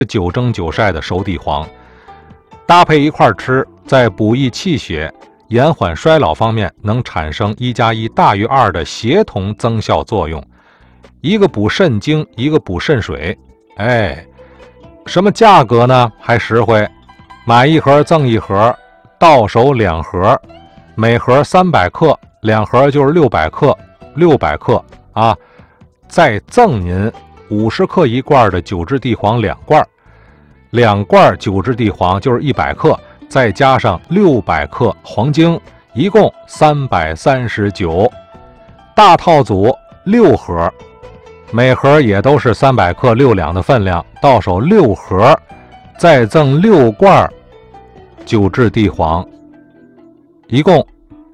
9蒸9晒的熟地黄，搭配一块吃，在补益气血、延缓衰老方面能产生1+1大于2的协同增效作用，一个补肾精，一个补肾水。什么价格呢？还实惠，买1盒赠1盒，到手2盒，每盒300克，2盒就是600克，600克啊，再赠您50克1罐的9制地黄2罐，2罐9制地黄就是100克，再加上600克黄精，一共339。大套组6盒，每盒也都是300克6两的分量，到手6盒，再赠6罐9制地黄，一共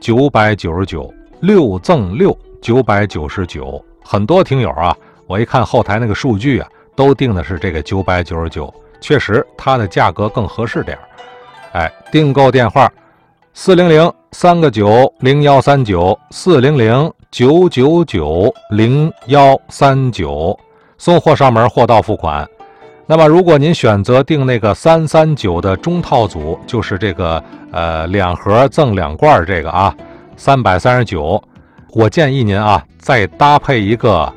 999，6赠6 999。很多听友啊，我一看后台那个数据啊，都定的是这个999，确实它的价格更合适点。订购电话400-3个9-0139，400-999-0139，送货上门，货到付款。那么如果您选择订那个339的中套组，就是这个2盒赠2罐这个啊，339，我建议您啊再搭配一个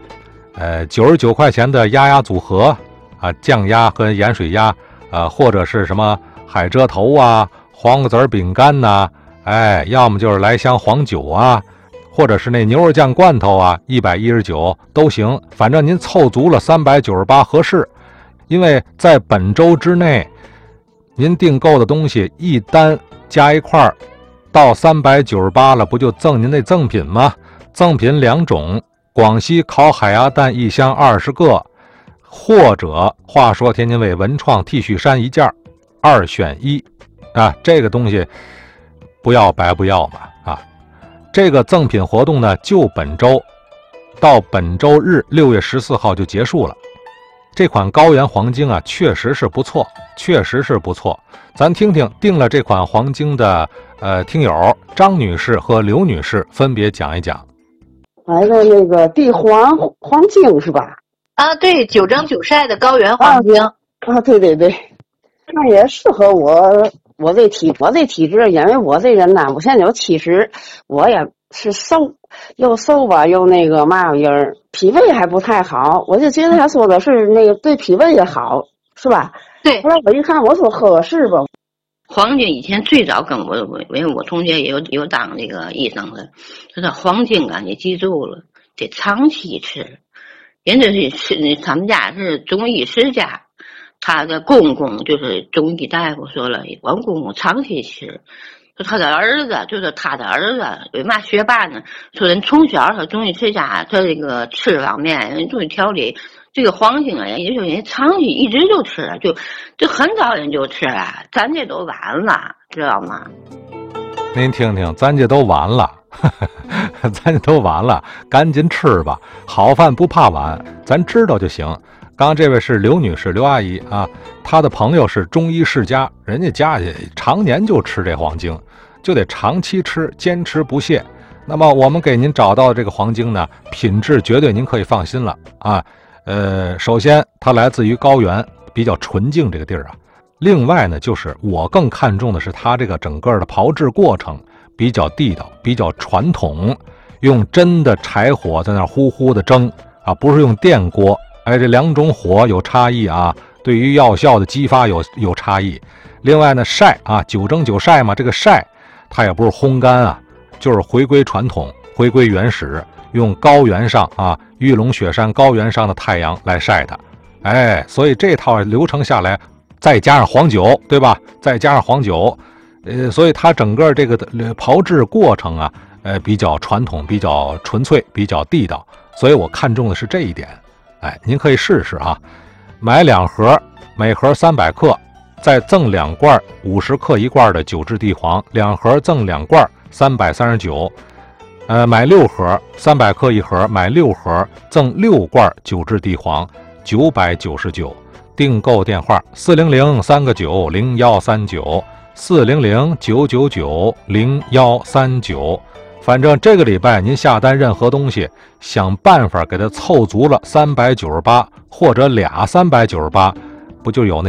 99块钱的鸭组合啊，酱鸭和盐水鸭，或者是什么海蜇头啊、黄瓜子饼干呐，要么就是来箱黄酒啊，或者是那牛肉酱罐头啊，119都行，反正您凑足了398合适。因为在本周之内，您订购的东西一单加一块到398了，不就赠您那赠品吗？赠品2种，广西烤海鸭蛋1箱20个，或者话说天津卫文创 T 恤衫1件，2选1啊，这个东西不要白不要嘛啊！这个赠品活动呢，就本周到本周日6月14号就结束了。这款高原黄精啊，确实是不错，确实是不错。咱听听订了这款黄精的听友张女士和刘女士分别讲一讲。 来个那个地黄精是吧？ 啊，对，9蒸9晒的高原黄精啊，对对对，那也适合我这体质，因为我这人呢，我现在有70，我也是瘦，又瘦吧，又那个嘛玩意儿，脾胃还不太好，我就觉得他说的是那个对脾胃也好，是吧？ 对。 后来我一看，我说合适吧。 黄精以前最早跟我，因为我同学也有当这个医生的，他说黄精啊，你记住了，得长期吃。人家是他们家是中医世家，他的公公就是中医大夫说了，我公公长期吃。他的儿子就是他的儿子，为嘛学霸呢？说人从小他中医世家，他这个吃方面人中医调理，这个黄精啊，也就是人长期一直就吃，就很早人就吃了，咱这都晚了，知道吗？ 您听听，咱这都晚了，咱这都晚了，赶紧吃吧，好饭不怕晚，咱知道就行。刚刚这位是刘女士，刘阿姨啊，她的朋友是中医世家，人家家里常年就吃这黄精，就得长期吃，坚持不懈。那么我们给您找到这个黄精呢，品质绝对您可以放心了啊。首先它来自于高原，比较纯净这个地儿啊。另外呢，就是我更看重的是它这个整个的炮制过程比较地道，比较传统，用真的柴火在那呼呼的蒸啊，不是用电锅。这2种火有差异啊，对于药效的激发有差异。另外呢，晒啊，9蒸9晒嘛，这个晒它也不是烘干啊，就是回归传统，回归原始，用高原上啊玉龙雪山高原上的太阳来晒它。所以这套流程下来，再加上黄酒，对吧？再加上黄酒，所以它整个这个炮制过程啊，比较传统，比较纯粹，比较地道。所以我看重的是这一点。您可以试试啊，买2盒，每盒300克，再赠2罐50克1罐的9制地黄，2盒赠2罐339。买6盒，300克1盒，买6盒赠6罐9制地黄，999。订购电话400-3个9-0139，400-999-0139。反正这个礼拜您下单任何东西，想办法给它凑足了398，或者俩398， 不就有那